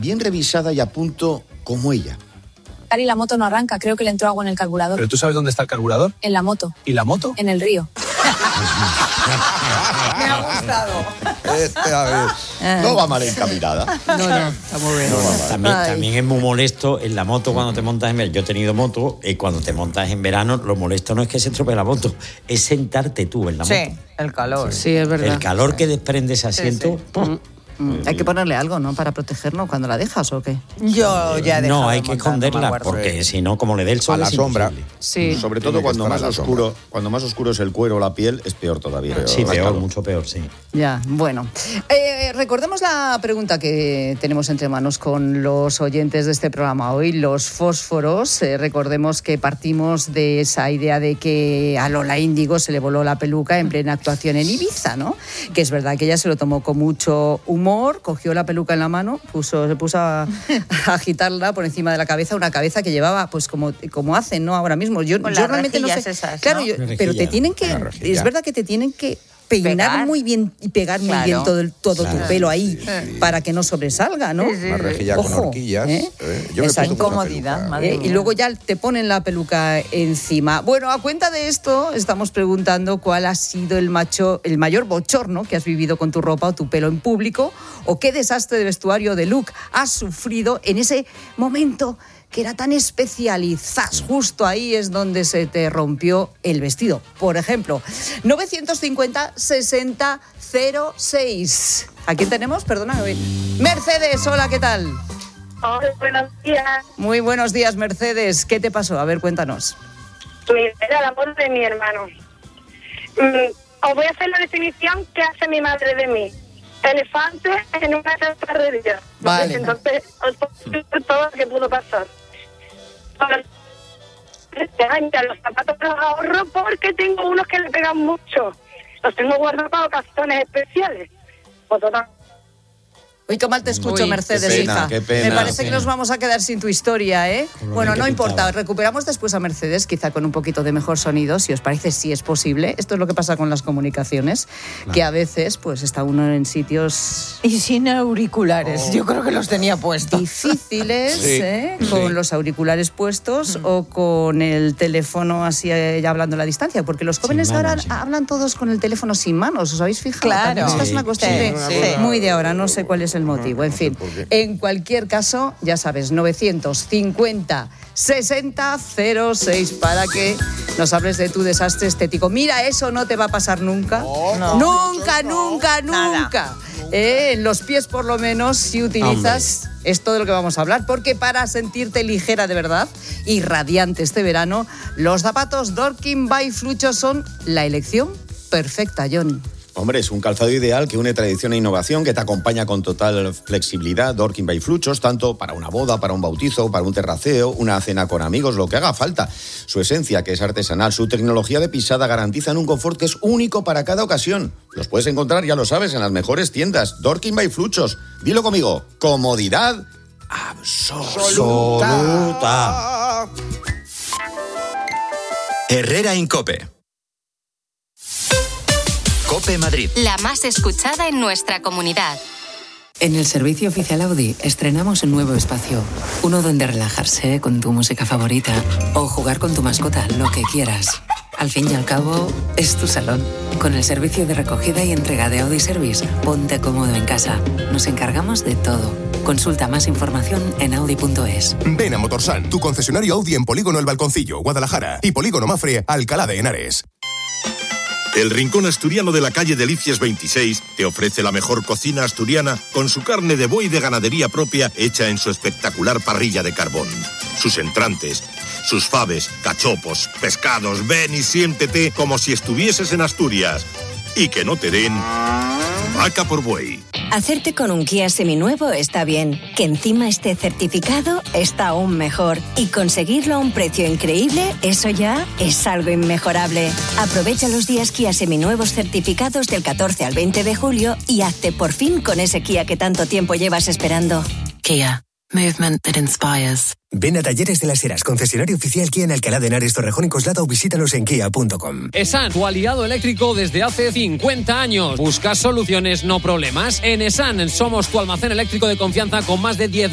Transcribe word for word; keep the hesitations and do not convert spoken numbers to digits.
bien revisada y a punto como ella. Y la moto no arranca, creo que le entró agua en el carburador. ¿Pero tú sabes dónde está el carburador? En la moto. ¿Y la moto? En el río. Me ha gustado. Este, a ver, no va mal encaminada. No, no, está muy bien. No va mal. También, también es muy molesto en la moto cuando te montas en verano. Yo he tenido moto y cuando te montas en verano, lo molesto no es que se estropee la moto, es sentarte tú en la moto. Sí, el calor. Sí, es verdad. El calor que desprende ese asiento. Sí, sí. Mm, hay que ponerle algo, ¿no? Para protegerlo cuando la dejas, ¿o qué? Yo ya he dejado No, hay de que montar, no me esconderla acuerdo. porque si no, como le dé el sol A la es sombra. imposible. Sí. Sobre Tiene todo que cuando estar a más la oscuro, cuando más oscuro es el cuero o la piel, es peor todavía. Sí, Más peor, calor. mucho peor, sí. Ya, bueno. Eh, recordemos la pregunta que tenemos entre manos con los oyentes de este programa hoy, los fósforos. Eh, recordemos que partimos de esa idea de que a Lola Índigo se le voló la peluca en plena actuación en Ibiza, ¿no? Que es verdad que ella se lo tomó con mucho humor, cogió la peluca en la mano, puso, se puso a, a agitarla por encima de la cabeza, una cabeza que llevaba, pues como, como hacen, ¿no? Ahora mismo. Yo, Con yo las realmente no sé. rejillas esas, claro, ¿no? yo- Una pero te rejilla. tienen que. Una rejilla. Es verdad que te tienen que peinar Pegar. muy bien y pegar muy Claro. bien todo, el, todo Claro. tu pelo ahí Sí. para que no sobresalga, ¿no? Sí, sí. Una rejilla con Ojo, horquillas. ¿eh? ¿eh? Yo me he Esa puesto una incomodidad, peluca. madre Eh, y mía. luego ya te ponen la peluca encima. Bueno, a cuenta de esto, estamos preguntando cuál ha sido el, macho, el mayor bochorno que has vivido con tu ropa o tu pelo en público, o qué desastre de vestuario de look has sufrido en ese momento que era tan especial y zas, justo ahí es donde se te rompió el vestido. Por ejemplo, novecientos cincuenta sesenta cero seis. ¿A quién tenemos? Perdona. Mercedes, hola, ¿qué tal? Hola, buenos días. Muy buenos días, Mercedes. ¿Qué te pasó? A ver, cuéntanos. Mira, era la voz de mi hermano. Mm, os voy a hacer la definición que hace mi madre de mí. Elefante en una chatarrería. Vale. Entonces, os puedo decir todo lo que pudo pasar. Este año los zapatos los ahorro porque tengo unos que le pegan mucho. Los tengo guardados para ocasiones especiales. Pues total. Uy, qué mal te escucho, Uy, Mercedes, qué pena, hija. qué pena. Me parece Qué que pena. nos vamos a quedar sin tu historia, ¿eh? Con lo Bueno, bien no que importa. pintaba. Recuperamos después a Mercedes, quizá con un poquito de mejor sonido, si os parece, si es posible. Esto es lo que pasa con las comunicaciones, que a veces pues está uno en sitios Y sin auriculares. Yo creo que los tenía puestos. difíciles, Sí, ¿eh? sí. Con los auriculares puestos o con el teléfono así eh, ya hablando a la distancia, porque los jóvenes manos, ahora sí. hablan todos con el teléfono sin manos, ¿os habéis fijado? Claro. También esta es una Sí, costumbre sí, sí. muy de ahora, no sé cuál es el motivo, en no sé fin. por qué. En cualquier caso, ya sabes, novecientos cincuenta sesenta cero seis para que nos hables de tu desastre estético. Mira, eso no te va a pasar nunca. No. Nunca, nunca, Nada. nunca. Eh, en los pies, por lo menos, si utilizas esto de lo que vamos a hablar, porque para sentirte ligera de verdad y radiante este verano, los zapatos Dorking by Flucho son la elección perfecta, John. Hombre, es un calzado ideal que une tradición e innovación, que te acompaña con total flexibilidad. Dorking by Fluchos, tanto para una boda, para un bautizo, para un terraceo, una cena con amigos, lo que haga falta. Su esencia, que es artesanal, su tecnología de pisada garantizan un confort que es único para cada ocasión. Los puedes encontrar, ya lo sabes, en las mejores tiendas. Dorking by Fluchos. Dilo conmigo. Comodidad absoluta. Absoluta. Herrera Incope. Cope Madrid. La más escuchada en nuestra comunidad. En el servicio oficial Audi estrenamos un nuevo espacio. Uno donde relajarse con tu música favorita o jugar con tu mascota, lo que quieras. Al fin y al cabo, es tu salón. Con el servicio de recogida y entrega de Audi Service, ponte cómodo en casa. Nos encargamos de todo. Consulta más información en audi punto es. Ven a Motorsan, tu concesionario Audi en Polígono El Balconcillo, Guadalajara, y Polígono Mafre, Alcalá de Henares. El Rincón Asturiano de la calle Delicias veintiséis te ofrece la mejor cocina asturiana con su carne de buey de ganadería propia hecha en su espectacular parrilla de carbón. Sus entrantes, sus faves, cachopos, pescados, ven y siéntete como si estuvieses en Asturias. Y que no te den vaca por buey. Hacerte con un Kia seminuevo está bien, que encima esté certificado está aún mejor. Y conseguirlo a un precio increíble, eso ya es algo inmejorable. Aprovecha los días Kia seminuevos certificados del catorce al veinte de julio y hazte por fin con ese Kia que tanto tiempo llevas esperando. Kia. Movement that inspires. Ven a Talleres de las Heras, concesionario oficial Kia en Alcalá de Henares, Torrejón y Coslada, o visítanos en kia punto com. Esan, tu aliado eléctrico desde hace cincuenta años. Buscas soluciones, no problemas. En Esan somos tu almacén eléctrico de confianza con más de diez